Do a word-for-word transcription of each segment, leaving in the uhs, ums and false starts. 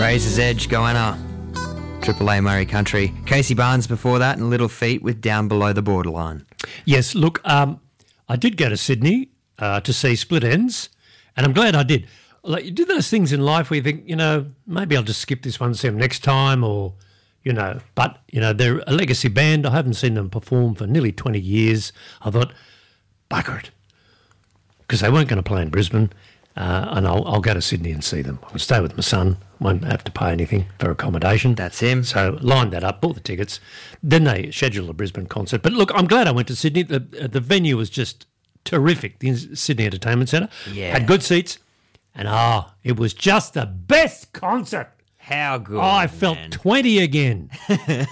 Razor's Edge, Goanna. Triple A Murray Country. Casey Barnes before that and Little Feat with Down Below the Borderline. Yes, look, um, I did go to Sydney uh, to see Split Enz, and I'm glad I did. Like, you do those things in life where you think, you know, maybe I'll just skip this one and see them next time, or, you know, but, you know, they're a legacy band. I haven't seen them perform for nearly twenty years. I thought, bugger it, because they weren't going to play in Brisbane, uh, and I'll, I'll go to Sydney and see them. I'll stay with my son, won't have to pay anything for accommodation. That's him. So lined that up, bought the tickets. Then they scheduled a Brisbane concert. But look, I'm glad I went to Sydney. The, the venue was just terrific, the Sydney Entertainment Centre. Yeah. Had good seats. And, ah, oh, it was just the best concert. How good, oh, I felt man. twenty again. It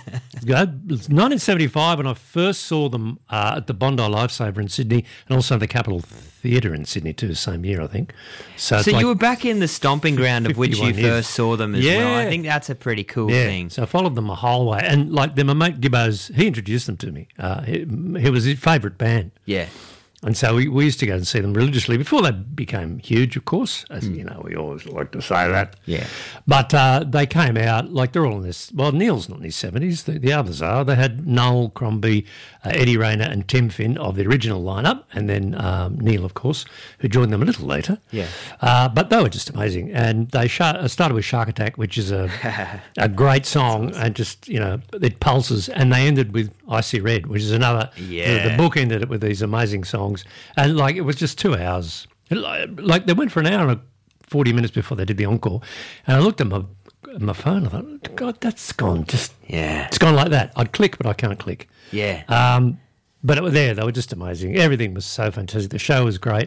was nineteen seventy-five when I first saw them uh, at the Bondi Lifesaver in Sydney, and also the Capitol Theatre in Sydney too, same year, I think. So, so like you were back in the stomping ground of which you years. first saw them as yeah. well. I think that's a pretty cool yeah. thing. So I followed them a whole way. And, like, then my mate Gibbo's, he introduced them to me. Uh, he, he was his favourite band. Yeah. And so we, we used to go and see them religiously before they became huge, of course. As mm. you know, we always like to say that. Yeah. But uh, they came out, like they're all in this. Well, Neil's not in his seventies. The, the others are. They had Noel Crombie, uh, Eddie Rayner and Tim Finn of the original lineup, and then um, Neil, of course, who joined them a little later. Yeah. Uh, but they were just amazing. And they sh- started with Shark Attack, which is a a great song, and just, you know, it pulses. And they ended with Icy Red, which is another. Yeah. The, the book ended it with these amazing songs. And, like, it was just two hours. Like, they went for an hour and forty minutes before they did the encore. And I looked at my, at my phone. I thought, God, that's gone. Just yeah, it's gone like that. I'd click, but I can't click. Yeah. Um, but it was there. They were just amazing. Everything was so fantastic. The show was great.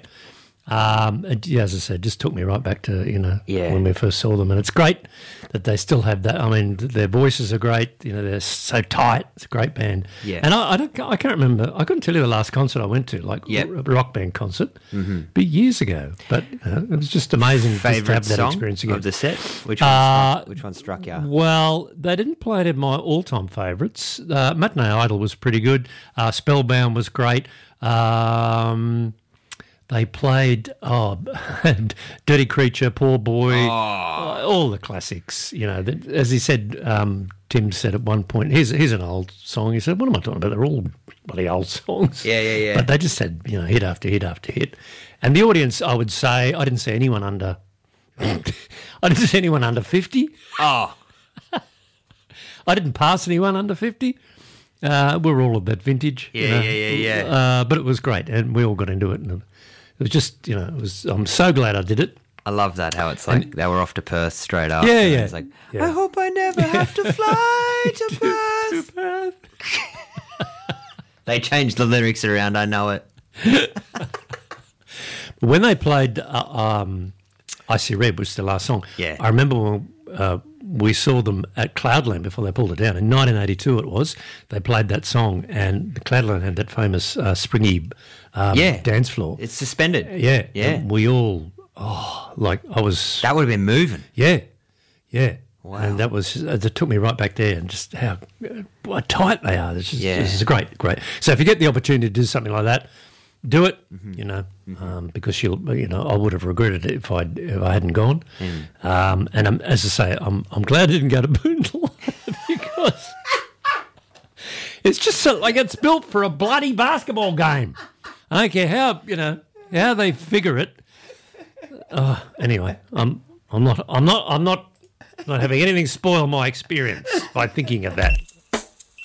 Um, it, yeah, as I said, just took me right back to, you know, yeah. when we first saw them. And it's great that they still have that. I mean, their voices are great. You know, they're so tight. It's a great band. Yeah. And I, I don't, I can't remember. I couldn't tell you the last concert I went to, like yep. a rock band concert, mm-hmm. but years ago. But uh, it was just amazing just to Favourite have that song experience again. of the set? Which one, uh, struck, which one struck you? Well, they didn't play it in my all-time favourites. Uh, Matinee Idol was pretty good. Uh, Spellbound was great. Um... They played oh, Dirty Creature, Poor Boy, oh. uh, all the classics. You know, that, as he said, um, Tim said at one point, here's, here's an old song. He said, what am I talking about? They're all bloody old songs. Yeah, yeah, yeah. But they just had, you know, hit after hit after hit. And the audience, I would say, I didn't see anyone under, I didn't see anyone under fifty. Oh. I didn't pass anyone under fifty. Uh, we're all a bit vintage. Yeah, you know? yeah, yeah, yeah. Uh, but it was great, and we all got into it, and it was just, you know, it was. I'm so glad I did it. I love that, how it's like and, they were off to Perth straight after. Yeah, yeah. It's like, yeah. I hope I never have to fly to, to Perth. To Perth. They changed the lyrics around, I know it. When they played uh, um, Icy Red, which is the last song, yeah. I remember when uh, we saw them at Cloudland before they pulled it down. In nineteen eighty-two it was. They played that song, and the Cloudland had that famous uh, springy um, yeah. dance floor. It's suspended. Yeah. Yeah. And we all, oh, like I was... That would have been moving. Yeah. Yeah. Wow. And that was, it took me right back there, and just how, how tight they are. It's just, yeah. This is great, great. So if you get the opportunity to do something like that, do it, mm-hmm. you know, mm-hmm. um, because you'll, you know, I would have regretted it if I if I hadn't gone. Mm. Um, and I'm, as I say, I'm I'm glad I didn't go to Boondall because it's just so, like it's built for a bloody basketball game. I don't care how, you know, how they figure it. Uh, anyway, I'm I'm not I'm not I'm not not having anything spoil my experience by thinking of that.